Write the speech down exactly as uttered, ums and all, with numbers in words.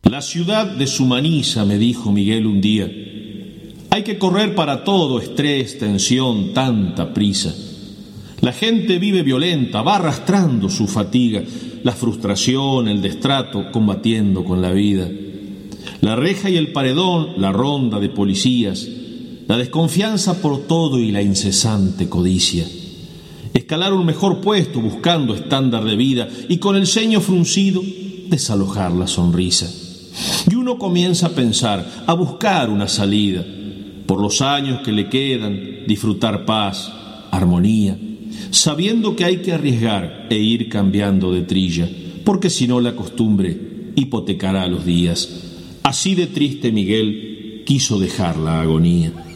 La ciudad deshumaniza, me dijo Miguel un día. Hay que correr para todo, estrés, tensión, tanta prisa. La gente vive violenta, va arrastrando su fatiga, la frustración, el destrato, combatiendo con la vida. La reja y el paredón, la ronda de policías, la desconfianza por todo y la incesante codicia. Escalar un mejor puesto buscando estándar de vida y con el ceño fruncido desalojar la sonrisa. Y uno comienza a pensar, a buscar una salida. Por los años que le quedan, disfrutar paz, armonía, sabiendo que hay que arriesgar e ir cambiando de trilla, porque si no la costumbre hipotecará los días. Así de triste Miguel quiso dejar la agonía.